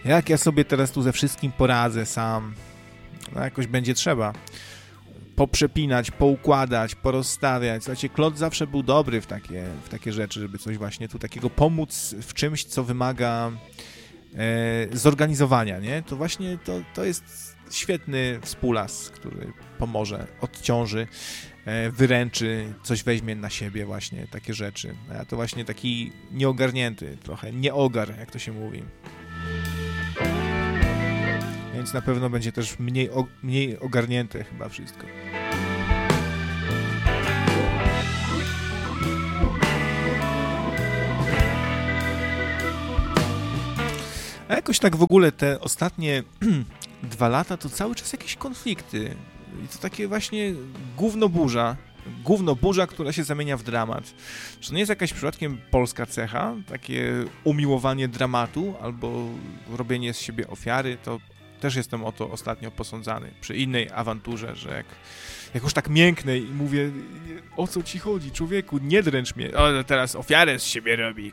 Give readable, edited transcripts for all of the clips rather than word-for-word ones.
Jak ja sobie teraz tu ze wszystkim poradzę sam? No jakoś będzie trzeba poprzepinać, poukładać, porozstawiać. Słuchajcie, Claude zawsze był dobry w takie rzeczy, żeby coś właśnie tu takiego pomóc w czymś, co wymaga zorganizowania, nie? To właśnie to jest świetny współlas, który pomoże, odciąży, wyręczy, coś weźmie na siebie właśnie, takie rzeczy. A to właśnie taki nieogarnięty trochę, nieogar, jak to się mówi. Więc na pewno będzie też mniej ogarnięte chyba wszystko. A jakoś tak w ogóle te ostatnie 2 lata to cały czas jakieś konflikty. I to takie właśnie gównoburza, która się zamienia w dramat. Czy to nie jest jakaś przypadkiem polska cecha? Takie umiłowanie dramatu albo robienie z siebie ofiary, to też jestem o to ostatnio posądzany przy innej awanturze, że jak już tak mięknę i mówię, o co ci chodzi, człowieku, nie dręcz mnie. O, teraz ofiarę z siebie robi.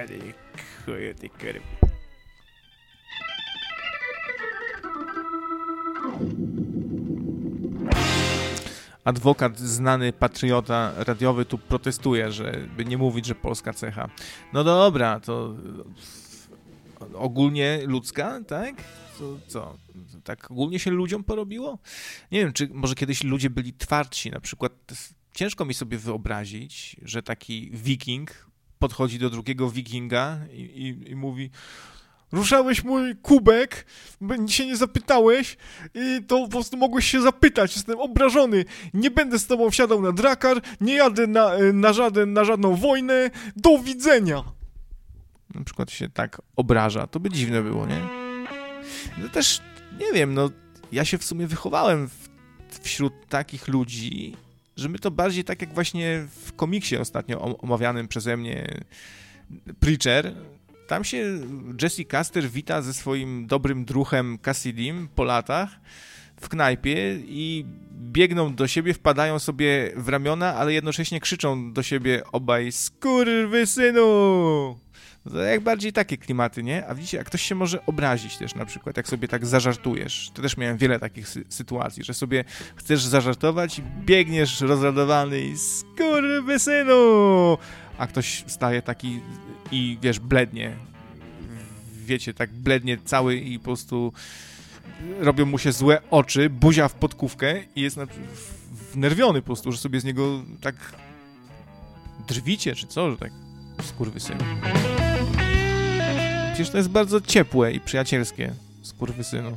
Adwokat, znany patriota radiowy tu protestuje, żeby nie mówić, że polska cecha. No dobra, to ogólnie ludzka, tak? To co? Tak ogólnie się ludziom porobiło? Nie wiem, czy może kiedyś ludzie byli twardsi, na przykład ciężko mi sobie wyobrazić, że taki wiking podchodzi do drugiego wikinga i mówi: ruszałeś mój kubek, się nie zapytałeś i to po prostu mogłeś się zapytać, jestem obrażony, nie będę z tobą wsiadał na drakar, nie jadę na żadną wojnę, do widzenia. Na przykład się tak obraża, to by dziwne było, nie? No też, nie wiem, no ja się w sumie wychowałem wśród takich ludzi, że my to bardziej tak jak właśnie w komiksie ostatnio omawianym przeze mnie Preacher. Tam się Jesse Custer wita ze swoim dobrym druhem Cassidim po latach w knajpie i biegną do siebie, wpadają sobie w ramiona, ale jednocześnie krzyczą do siebie obaj: skurwysynu! To jak bardziej takie klimaty, nie? A widzicie, jak ktoś się może obrazić też na przykład, jak sobie tak zażartujesz. To też miałem wiele takich sytuacji, że sobie chcesz zażartować i biegniesz rozradowany i skurwysynu! A ktoś staje taki i wiesz, blednie. Wiecie, tak blednie cały i po prostu robią mu się złe oczy, buzia w podkówkę i jest wnerwiony po prostu, że sobie z niego tak drwicie, czy co, że tak skurwysyn. Przecież to jest bardzo ciepłe i przyjacielskie, skurwysynu.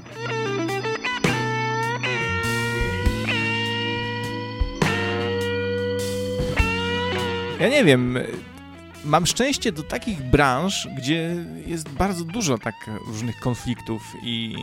Ja nie wiem, mam szczęście do takich branż, gdzie jest bardzo dużo tak różnych konfliktów i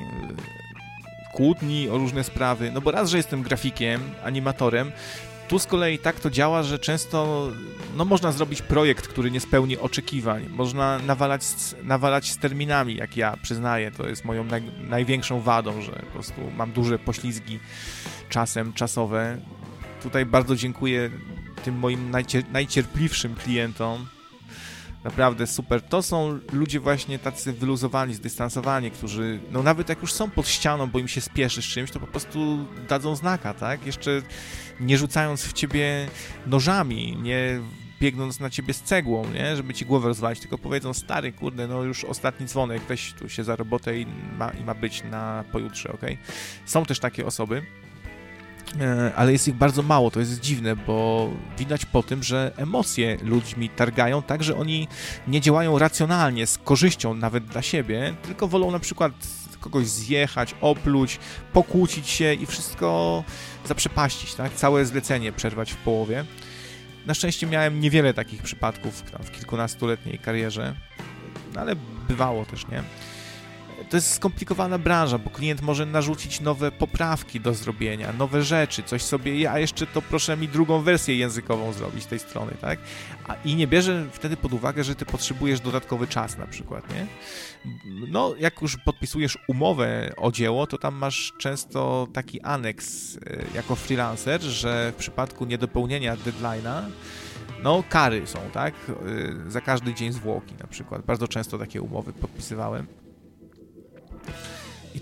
kłótni o różne sprawy, no bo raz, że jestem grafikiem, animatorem, tu z kolei tak to działa, że często no, można zrobić projekt, który nie spełni oczekiwań, można nawalać z terminami, jak ja przyznaję, to jest moją największą wadą, że po prostu mam duże poślizgi czasowe. Tutaj bardzo dziękuję tym moim najcierpliwszym klientom. Naprawdę super. To są ludzie właśnie tacy wyluzowani, zdystansowani, którzy, no nawet jak już są pod ścianą, bo im się spieszy z czymś, to po prostu dadzą znaka, tak? Jeszcze nie rzucając w ciebie nożami, nie biegnąc na ciebie z cegłą, nie? Żeby ci głowę rozwalić, tylko powiedzą: stary, kurde, no już ostatni dzwonek, weź tu się za robotę i ma być na pojutrze, okej? Są też takie osoby, ale jest ich bardzo mało, to jest dziwne, bo widać po tym, że emocje ludźmi targają tak, że oni nie działają racjonalnie, z korzyścią nawet dla siebie, tylko wolą na przykład kogoś zjechać, opluć, pokłócić się i wszystko zaprzepaścić, tak? Całe zlecenie przerwać w połowie. Na szczęście miałem niewiele takich przypadków w kilkunastoletniej karierze, no ale bywało też, nie? To jest skomplikowana branża, bo klient może narzucić nowe poprawki do zrobienia, nowe rzeczy, coś sobie, a jeszcze to proszę mi drugą wersję językową zrobić z tej strony, tak? I nie bierze wtedy pod uwagę, że ty potrzebujesz dodatkowy czas na przykład, nie? No, jak już podpisujesz umowę o dzieło, to tam masz często taki aneks jako freelancer, że w przypadku niedopełnienia deadline'a, no, kary są, tak? Za każdy dzień zwłoki na przykład. Bardzo często takie umowy podpisywałem.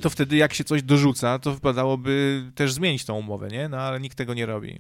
to wtedy jak się coś dorzuca, to wypadałoby też zmienić tą umowę, nie? No ale nikt tego nie robi.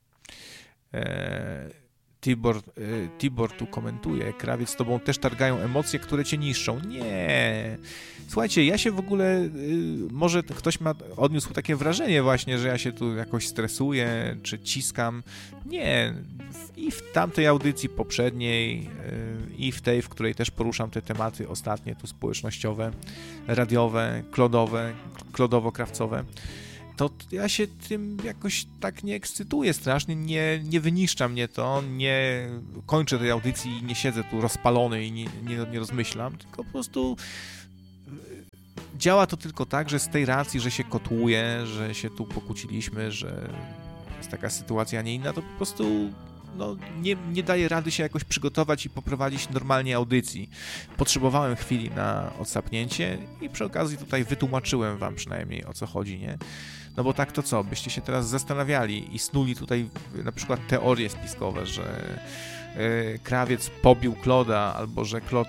Tibor tu komentuje, Krawiec, z tobą też targają emocje, które cię niszczą. Nie. Słuchajcie, ja się w ogóle, może ktoś odniósł takie wrażenie właśnie, że ja się tu jakoś stresuję, czy ciskam. Nie. I w tamtej audycji poprzedniej, i w tej, w której też poruszam te tematy ostatnie, tu społecznościowe, radiowe, klodowo-krawcowe, to ja się tym jakoś tak nie ekscytuję strasznie, nie wyniszcza mnie to, nie kończę tej audycji i nie siedzę tu rozpalony i nie rozmyślam, tylko po prostu działa to tylko tak, że z tej racji, że się kotłuje, że się tu pokłóciliśmy, że jest taka sytuacja, a nie inna, to po prostu nie daje rady się jakoś przygotować i poprowadzić normalnie audycji. Potrzebowałem chwili na odsapnięcie i przy okazji tutaj wytłumaczyłem wam przynajmniej, o co chodzi, nie? No bo tak to co? Byście się teraz zastanawiali i snuli tutaj na przykład teorie spiskowe, że Krawiec pobił Kloda, albo że Klod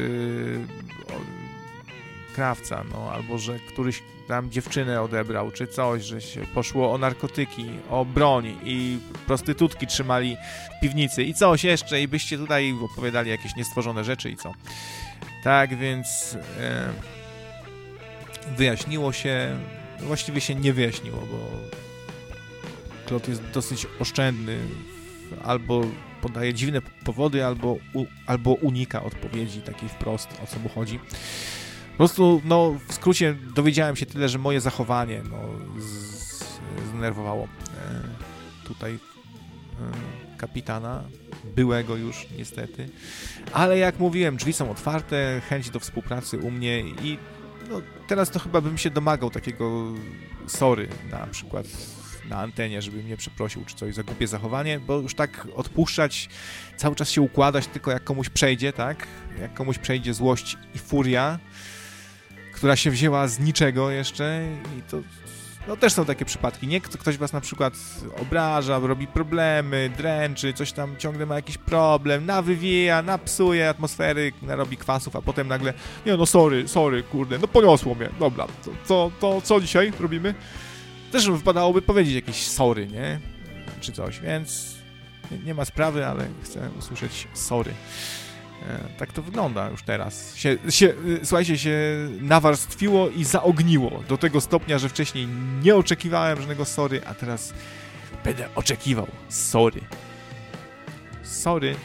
Krawca, no, albo że któryś tam dziewczynę odebrał, czy coś, że się poszło o narkotyki, o broń i prostytutki trzymali w piwnicy i coś jeszcze i byście tutaj opowiadali jakieś niestworzone rzeczy i co. Tak więc wyjaśniło się, właściwie się nie wyjaśniło, bo Klot jest dosyć oszczędny, albo podaje dziwne powody, albo unika odpowiedzi takiej wprost, o co mu chodzi. Po prostu, w skrócie dowiedziałem się tyle, że moje zachowanie, zdenerwowało tutaj kapitana, byłego już niestety, ale jak mówiłem, drzwi są otwarte, chęć do współpracy u mnie i teraz to chyba bym się domagał takiego sorry na przykład na antenie, żeby mnie przeprosił czy coś za głupie zachowanie, bo już tak odpuszczać, cały czas się układać tylko jak komuś przejdzie, tak? Jak komuś przejdzie złość i furia, która się wzięła z niczego jeszcze i to też są takie przypadki, nie? Ktoś was na przykład obraża, robi problemy, dręczy, coś tam ciągle ma jakiś problem, nawywija, napsuje atmosfery, narobi kwasów, a potem nagle sorry, kurde, poniosło mnie, dobra, to co dzisiaj robimy? Też wypadałoby powiedzieć jakieś sorry, nie? Czy coś, więc nie ma sprawy, ale chcę usłyszeć sorry. Tak to wygląda już teraz. Słuchajcie, się nawarstwiło i zaogniło do tego stopnia, że wcześniej nie oczekiwałem żadnego sorry, a teraz będę oczekiwał sorry. Sorry.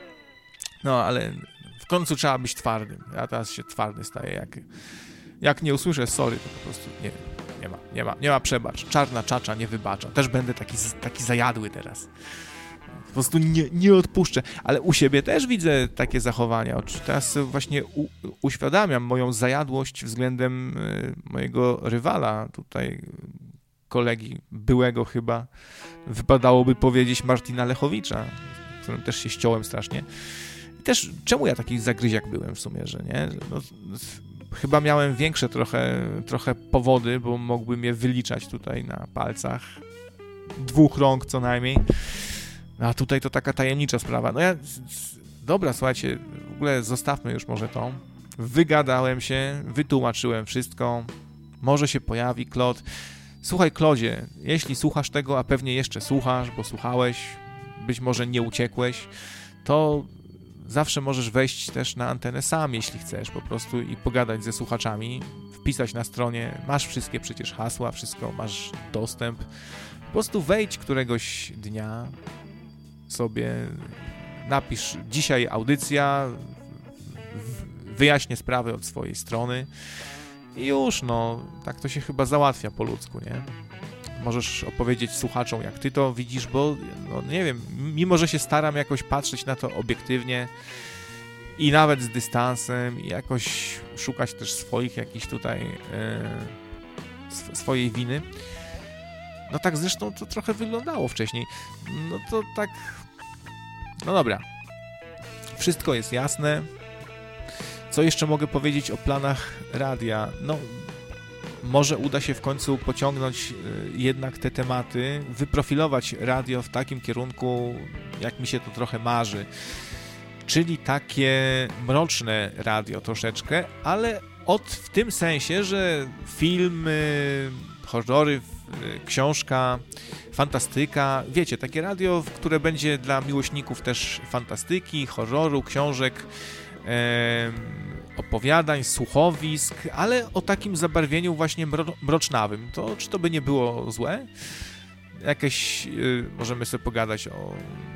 Ale w końcu trzeba być twardym. Ja teraz się twardy staję. Jak nie usłyszę sorry, to po prostu nie ma przebacz. Czarna czacza nie wybacza. Też będę taki zajadły teraz. Po prostu nie odpuszczę, ale u siebie też widzę takie zachowania. Teraz właśnie uświadamiam moją zajadłość względem mojego rywala, tutaj kolegi byłego chyba, wypadałoby powiedzieć Martina Lechowicza, z którym też się ściąłem strasznie. I też czemu ja taki zagryziak byłem w sumie, że nie? Chyba miałem większe trochę powody, bo mógłbym je wyliczać tutaj na palcach 2 rąk co najmniej. A tutaj to taka tajemnicza sprawa. Dobra, słuchajcie, w ogóle zostawmy już może to. Wygadałem się, wytłumaczyłem wszystko. Może się pojawi Klod. Słuchaj, Klodzie, jeśli słuchasz tego, a pewnie jeszcze słuchasz, bo słuchałeś, być może nie uciekłeś, to zawsze możesz wejść też na antenę sam, jeśli chcesz, po prostu i pogadać ze słuchaczami, wpisać na stronie, masz wszystkie przecież hasła, wszystko, masz dostęp. Po prostu wejdź któregoś dnia, sobie napisz dzisiaj audycja, wyjaśnię sprawę od swojej strony i już, tak to się chyba załatwia po ludzku, nie? Możesz opowiedzieć słuchaczom, jak ty to widzisz, bo, nie wiem, mimo że się staram jakoś patrzeć na to obiektywnie i nawet z dystansem i jakoś szukać też swoich jakichś tutaj swojej winy, tak zresztą to trochę wyglądało wcześniej. To tak... dobra. Wszystko jest jasne. Co jeszcze mogę powiedzieć o planach radia? Może uda się w końcu pociągnąć jednak te tematy, wyprofilować radio w takim kierunku, jak mi się to trochę marzy. Czyli takie mroczne radio troszeczkę, ale w tym sensie, że filmy, horrory, książka, fantastyka, wiecie, takie radio, które będzie dla miłośników też fantastyki, horroru, książek, opowiadań, słuchowisk, ale o takim zabarwieniu właśnie mrocznawym. To czy to by nie było złe? Jakieś, możemy sobie pogadać o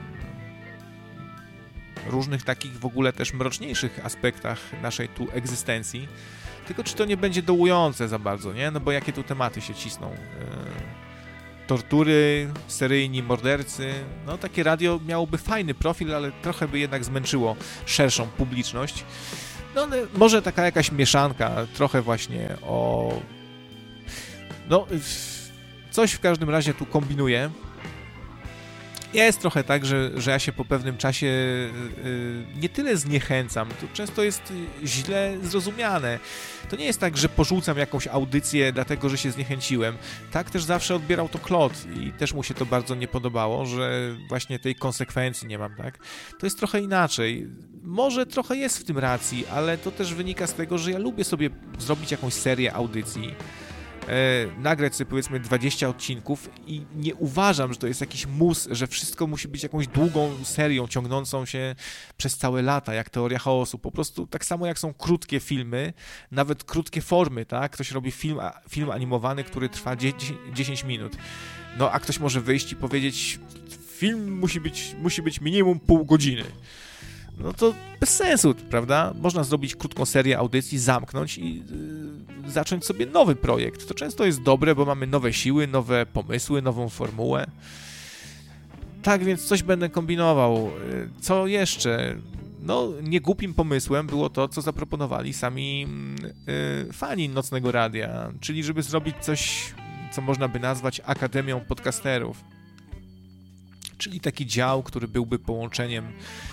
różnych takich w ogóle też mroczniejszych aspektach naszej tu egzystencji. Tylko czy to nie będzie dołujące za bardzo, nie? No bo jakie tu tematy się cisną? Tortury, seryjni mordercy. No takie radio miałoby fajny profil, ale trochę by jednak zmęczyło szerszą publiczność. No ale może taka jakaś mieszanka, trochę właśnie o... No, coś w każdym razie tu kombinuję. Jest trochę tak, że ja się po pewnym czasie nie tyle zniechęcam, to często jest źle zrozumiane. To nie jest tak, że porzucam jakąś audycję dlatego, że się zniechęciłem. Tak też zawsze odbierał to Klot i też mu się to bardzo nie podobało, że właśnie tej konsekwencji nie mam, tak? To jest trochę inaczej. Może trochę jest w tym racji, ale to też wynika z tego, że ja lubię sobie zrobić jakąś serię audycji, nagrać sobie powiedzmy 20 odcinków i nie uważam, że to jest jakiś mus, że wszystko musi być jakąś długą serią ciągnącą się przez całe lata, jak Teoria Chaosu. Po prostu tak samo jak są krótkie filmy, nawet krótkie formy, tak? Ktoś robi film animowany, który trwa 10 minut. No a ktoś może wyjść i powiedzieć, film musi być minimum pół godziny. No to bez sensu, prawda? Można zrobić krótką serię audycji, zamknąć i zacząć sobie nowy projekt. To często jest dobre, bo mamy nowe siły, nowe pomysły, nową formułę. Tak więc coś będę kombinował. Co jeszcze? No, niegłupim pomysłem było to, co zaproponowali sami fani Nocnego Radia, czyli żeby zrobić coś, co można by nazwać Akademią Podcasterów. Czyli taki dział, który byłby połączeniem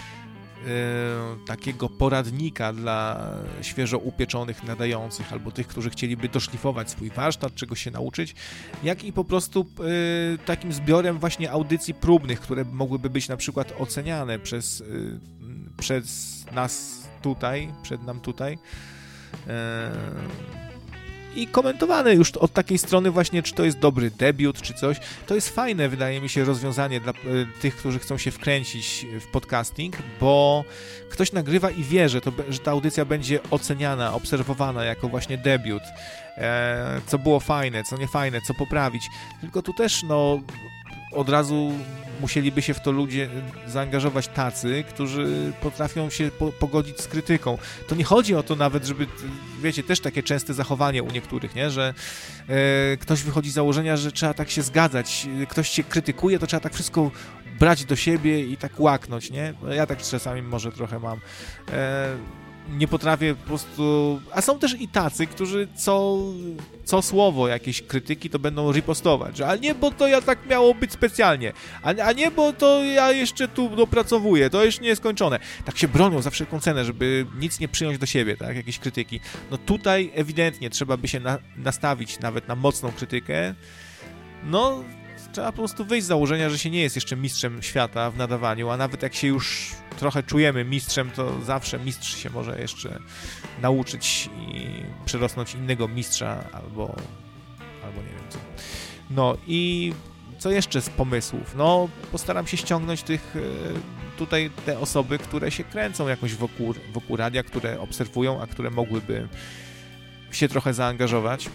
takiego poradnika dla świeżo upieczonych nadających albo tych, którzy chcieliby doszlifować swój warsztat, czegoś się nauczyć, jak i po prostu takim zbiorem właśnie audycji próbnych, które mogłyby być na przykład oceniane przez nas tutaj, przed nam tutaj i komentowane już od takiej strony właśnie, czy to jest dobry debiut, czy coś. To jest fajne, wydaje mi się, rozwiązanie dla tych, którzy chcą się wkręcić w podcasting, bo ktoś nagrywa i wie, że ta audycja będzie oceniana, obserwowana jako właśnie debiut. Co było fajne, co nie fajne, co poprawić. Tylko tu też, no, od razu musieliby się w to ludzie zaangażować tacy, którzy potrafią się pogodzić z krytyką. To nie chodzi o to nawet, żeby, wiecie, też takie częste zachowanie u niektórych, nie? Że ktoś wychodzi z założenia, że trzeba tak się zgadzać, ktoś cię krytykuje, to trzeba tak wszystko brać do siebie i tak łaknąć, nie? Ja tak czasami może trochę mam. Nie potrafię po prostu... A są też i tacy, którzy co słowo jakieś krytyki to będą ripostować, że a nie, bo to ja tak miało być specjalnie, a nie, bo to ja jeszcze tu dopracowuję, to jeszcze nie jest skończone. Tak się bronią za wszelką cenę, żeby nic nie przyjąć do siebie, tak, jakieś krytyki. No tutaj ewidentnie trzeba by się nastawić nawet na mocną krytykę. No, trzeba po prostu wyjść z założenia, że się nie jest jeszcze mistrzem świata w nadawaniu, a nawet jak się już trochę czujemy mistrzem, to zawsze mistrz się może jeszcze nauczyć i przerosnąć innego mistrza albo nie wiem co. No i co jeszcze z pomysłów? No, postaram się ściągnąć tutaj te osoby, które się kręcą jakoś wokół radia, które obserwują, a które mogłyby się trochę zaangażować.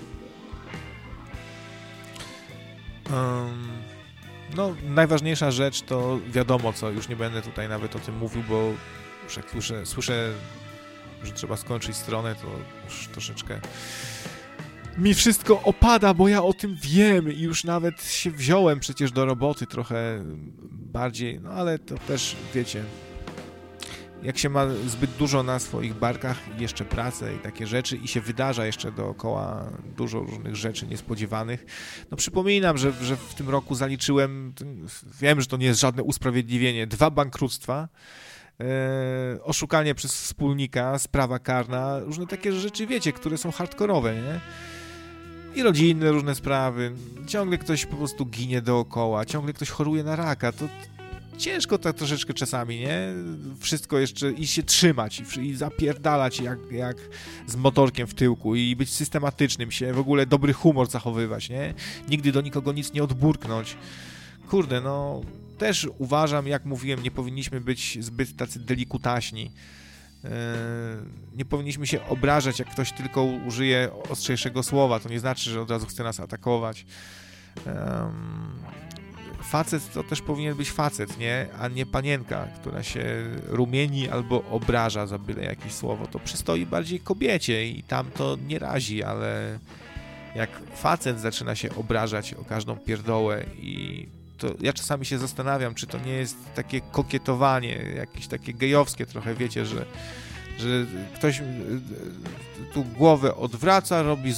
No, najważniejsza rzecz to wiadomo co, już nie będę tutaj nawet o tym mówił, bo już jak słyszę, że trzeba skończyć stronę, to już troszeczkę mi wszystko opada, bo ja o tym wiem i już nawet się wziąłem przecież do roboty trochę bardziej, no ale to też, wiecie, jak się ma zbyt dużo na swoich barkach, jeszcze pracę i takie rzeczy i się wydarza jeszcze dookoła dużo różnych rzeczy niespodziewanych. No przypominam, że w tym roku zaliczyłem, wiem, że to nie jest żadne usprawiedliwienie, 2 bankructwa, oszukanie przez wspólnika, sprawa karna, różne takie rzeczy, wiecie, które są hardkorowe, nie? I rodzinne różne sprawy, ciągle ktoś po prostu ginie dookoła, ciągle ktoś choruje na raka, to ciężko tak troszeczkę czasami, nie? Wszystko jeszcze i się trzymać i zapierdalać jak z motorkiem w tyłku i być systematycznym, się w ogóle dobry humor zachowywać, nie? Nigdy do nikogo nic nie odburknąć. Kurde, no też uważam, jak mówiłem, nie powinniśmy być zbyt tacy delikutaśni. Nie powinniśmy się obrażać, jak ktoś tylko użyje ostrzejszego słowa. To nie znaczy, że od razu chce nas atakować. Facet to też powinien być facet, nie? A nie panienka, która się rumieni albo obraża za byle jakieś słowo. To przystoi bardziej kobiecie i tam to nie razi, ale jak facet zaczyna się obrażać o każdą pierdołę i to ja czasami się zastanawiam, czy to nie jest takie kokietowanie, jakieś takie gejowskie trochę, wiecie, że ktoś tu głowę odwraca, robi